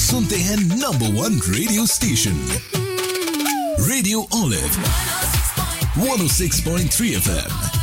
सुनते हैं number 1 radio station radio olive 106.3 FM।